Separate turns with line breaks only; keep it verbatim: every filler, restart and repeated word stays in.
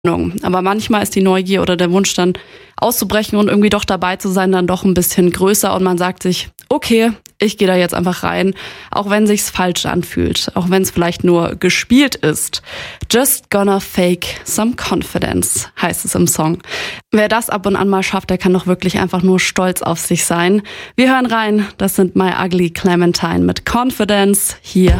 Aber manchmal ist die Neugier oder der Wunsch dann auszubrechen und irgendwie doch dabei zu sein dann doch ein bisschen größer und man sagt sich, okay, ich gehe da jetzt einfach rein, auch wenn sich's falsch anfühlt, auch wenn es vielleicht nur gespielt ist. Just gonna fake some confidence, heißt es im Song. Wer das ab und an mal schafft, der kann doch wirklich einfach nur stolz auf sich sein. Wir hören rein, das sind My Ugly Clementine mit Confidence hier